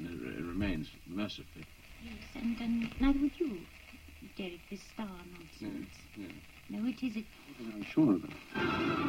remains, mercifully. Yes, and neither would you, Derek, this star nonsense. Yes. No, it isn't. I'm sure of that.